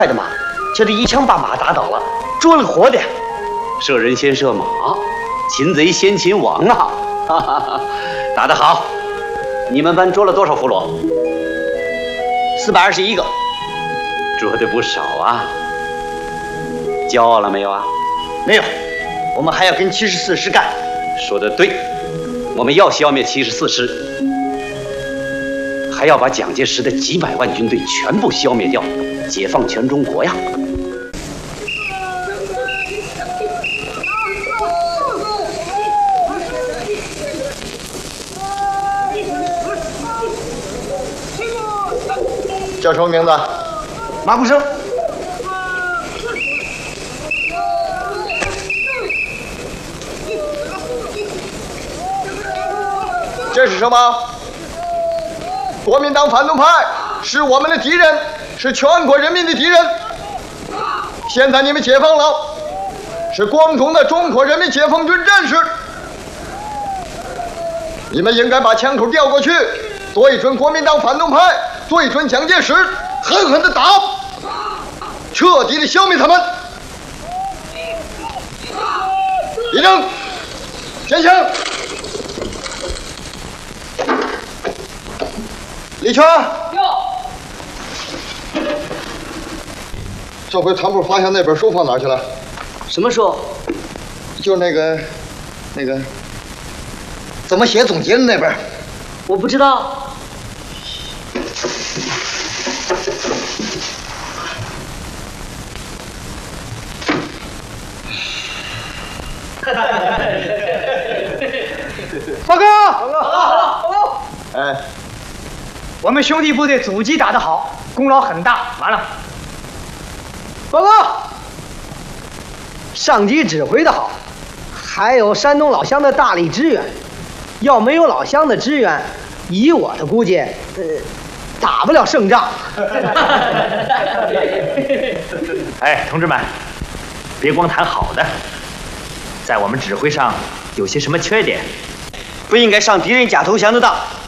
的马，叫他一枪把马打倒了，捉了个活的。 射人先射马，擒贼先擒王啊！哈哈哈，打得好！你们班捉了多少俘虏 ？421个， 捉得不少啊！骄傲了没有啊？ 没有，我们还要跟74师干。 说得对，我们要消灭74师，还要把蒋介石的几百万军队全部消灭掉，解放全中国呀！ 叫什么名字？ 马步生。 这是什么？国民党反动派是我们的敌人，是全国人民的敌人。现在你们解放了，是光荣的中国人民解放军战士。你们应该把枪口调过去，对准国民党反动派，对准蒋介石，狠狠地打，彻底地消灭他们。立正，前行。李全，这回堂部发现那本书放哪儿去了？ 什么书？ 就那个，怎么写总结的那本？ 我不知道。 报告！ 哎， 我们兄弟部队阻击打得好，功劳很大。完了。 报告！上级指挥的好，还有山东老乡的大力支援。要没有老乡的支援，以我的估计，打不了胜仗。 哎，同志们，别光谈好的，在我们指挥上有些什么缺点？ 不应该上敌人假投降的当。